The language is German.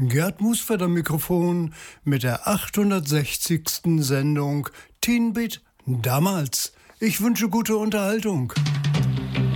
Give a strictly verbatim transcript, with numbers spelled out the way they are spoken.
Gerd Musfeld am Mikrofon mit der achthundertsechzigsten Sendung Teen Beat damals. Ich wünsche gute Unterhaltung.